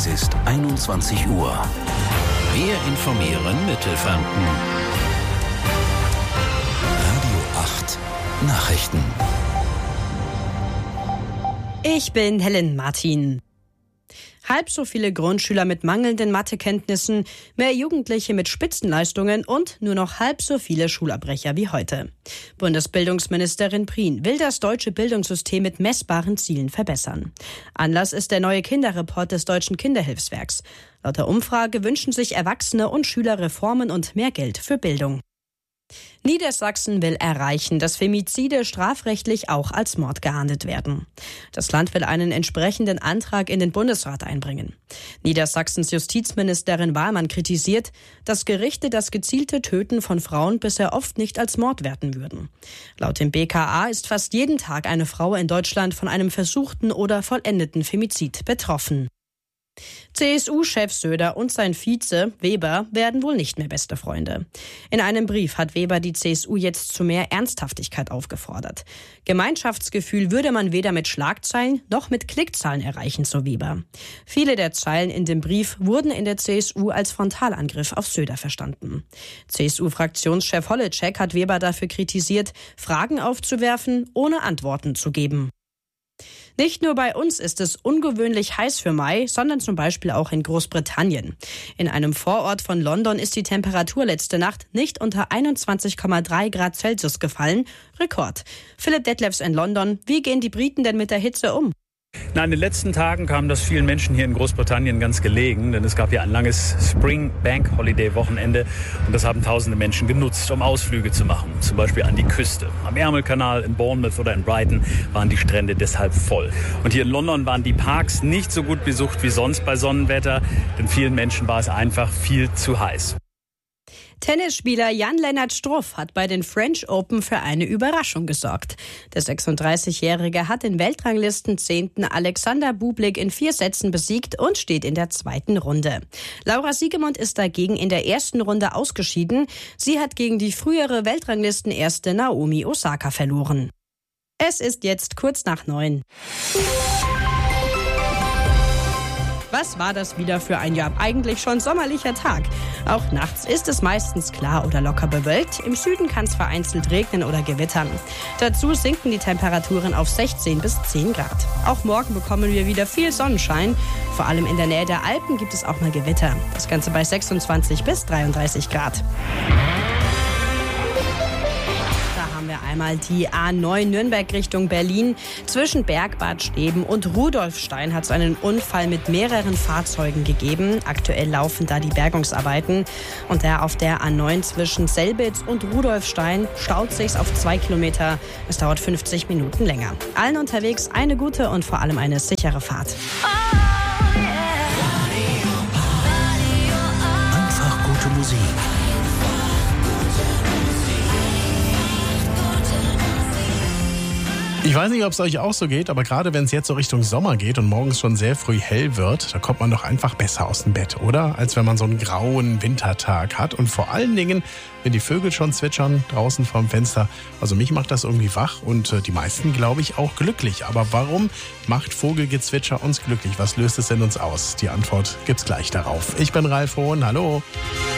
Es ist 21 Uhr. Wir informieren Mittelfranken. Radio 8 Nachrichten. Ich bin Helen Martin. Halb so viele Grundschüler mit mangelnden Mathekenntnissen, mehr Jugendliche mit Spitzenleistungen und nur noch halb so viele Schulabbrecher wie heute. Bundesbildungsministerin Prien will das deutsche Bildungssystem mit messbaren Zielen verbessern. Anlass ist der neue Kinderreport des Deutschen Kinderhilfswerks. Laut der Umfrage wünschen sich Erwachsene und Schüler Reformen und mehr Geld für Bildung. Niedersachsen will erreichen, dass Femizide strafrechtlich auch als Mord geahndet werden. Das Land will einen entsprechenden Antrag in den Bundesrat einbringen. Niedersachsens Justizministerin Wahlmann kritisiert, dass Gerichte das gezielte Töten von Frauen bisher oft nicht als Mord werten würden. Laut dem BKA ist fast jeden Tag eine Frau in Deutschland von einem versuchten oder vollendeten Femizid betroffen. CSU-Chef Söder und sein Vize Weber werden wohl nicht mehr beste Freunde. In einem Brief hat Weber die CSU jetzt zu mehr Ernsthaftigkeit aufgefordert. Gemeinschaftsgefühl würde man weder mit Schlagzeilen noch mit Klickzahlen erreichen, so Weber. Viele der Zeilen in dem Brief wurden in der CSU als Frontalangriff auf Söder verstanden. CSU-Fraktionschef Holleczek hat Weber dafür kritisiert, Fragen aufzuwerfen, ohne Antworten zu geben. Nicht nur bei uns ist es ungewöhnlich heiß für Mai, sondern zum Beispiel auch in Großbritannien. In einem Vorort von London ist die Temperatur letzte Nacht nicht unter 21,3 Grad Celsius gefallen. Rekord. Philipp Detlefs in London. Wie gehen die Briten denn mit der Hitze um? In den letzten Tagen kam das vielen Menschen hier in Großbritannien ganz gelegen, denn es gab ja ein langes Spring Bank Holiday Wochenende und das haben tausende Menschen genutzt, um Ausflüge zu machen, zum Beispiel an die Küste. Am Ärmelkanal in Bournemouth oder in Brighton waren die Strände deshalb voll. Und hier in London waren die Parks nicht so gut besucht wie sonst bei Sonnenwetter, denn vielen Menschen war es einfach viel zu heiß. Tennisspieler Jan-Lennart Struff hat bei den French Open für eine Überraschung gesorgt. Der 36-Jährige hat den Weltranglistenzehnten Alexander Bublik in 4 Sätzen besiegt und steht in der zweiten Runde. Laura Siegemund ist dagegen in der ersten Runde ausgeschieden. Sie hat gegen die frühere Weltranglistenerste Naomi Osaka verloren. Es ist jetzt kurz nach 9. Was war das wieder für ein eigentlich schon sommerlicher Tag? Auch nachts ist es meistens klar oder locker bewölkt. Im Süden kann es vereinzelt regnen oder gewittern. Dazu sinken die Temperaturen auf 16 bis 10 Grad. Auch morgen bekommen wir wieder viel Sonnenschein. Vor allem in der Nähe der Alpen gibt es auch mal Gewitter. Das Ganze bei 26 bis 33 Grad. Einmal die A9 Nürnberg Richtung Berlin. Zwischen Bergbad Steben und Rudolfstein hat es einen Unfall mit mehreren Fahrzeugen gegeben. Aktuell laufen da die Bergungsarbeiten. Und auf der A9 zwischen Selbitz und Rudolfstein staut sich's auf 2 Kilometer. Es dauert 50 Minuten länger. Allen unterwegs eine gute und vor allem eine sichere Fahrt. Einfach gute Musik. Ich weiß nicht, ob es euch auch so geht, aber gerade wenn es jetzt so Richtung Sommer geht und morgens schon sehr früh hell wird, da kommt man doch einfach besser aus dem Bett, oder? Als wenn man so einen grauen Wintertag hat. Und vor allen Dingen, wenn die Vögel schon zwitschern draußen vorm Fenster. Also mich macht das irgendwie wach und die meisten, glaube ich, auch glücklich. Aber warum macht Vogelgezwitscher uns glücklich? Was löst es in uns aus? Die Antwort gibt's gleich darauf. Ich bin Ralf Hohn, hallo.